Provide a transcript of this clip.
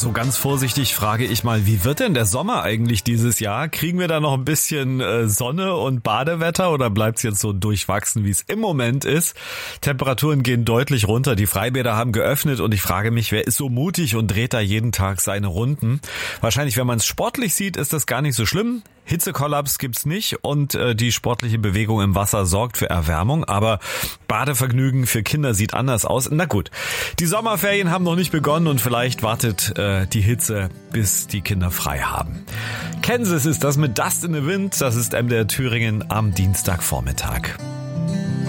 So ganz vorsichtig frage ich mal, wie wird denn der Sommer eigentlich dieses Jahr? Kriegen wir da noch ein bisschen Sonne und Badewetter oder bleibt's jetzt so durchwachsen, wie es im Moment ist? Temperaturen gehen deutlich runter, die Freibäder haben geöffnet und ich frage mich, wer ist so mutig und dreht da jeden Tag seine Runden? Wahrscheinlich, wenn man es sportlich sieht, ist das gar nicht so schlimm. Hitzekollaps gibt's nicht und die sportliche Bewegung im Wasser sorgt für Erwärmung, aber Badevergnügen für Kinder sieht anders aus. Na gut, die Sommerferien haben noch nicht begonnen und vielleicht wartet die Hitze, bis die Kinder frei haben. Kansas ist das mit Dust in the Wind, das ist MDR Thüringen am Dienstagvormittag.